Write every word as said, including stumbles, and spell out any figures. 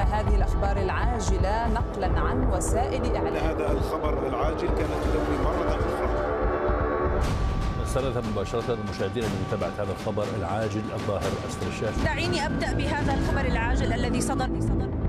هذه الأخبار العاجلة نقلا عن وسائل إعلام. هذا الخبر العاجل كانت تدوي مرة أخرى. نستند مباشرة المشاهدين لمتابعة هذا الخبر العاجل الظاهر أسفل الشاشة. دعيني أبدأ بهذا الخبر العاجل الذي صدر